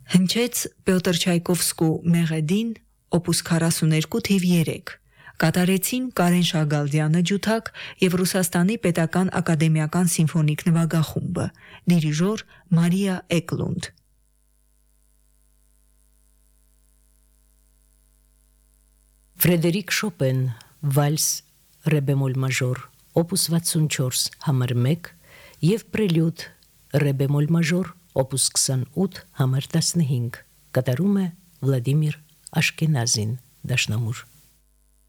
Հնչեց Պյոտր Չայկովսկու Մեղեդին, օպուս 42 թիվ 3, կատարեցին Կարեն Շագալդյանը ջութակ և Ռուսաստանի պետական ակադեմիական սիմֆոնիկ նվագախումբը, դիրիժոր Մարիա Էկլունդ։ Ֆրեդերիկ Շոպեն, վալս ռե բեմոլ մաժոր, օպուս 64 համար 1 և պրելյուդ ռե բեմոլ մաժոր, օպուս 28 համար 15, կատարում է Վլադիմիր Աշկենազին, դաշնամուր։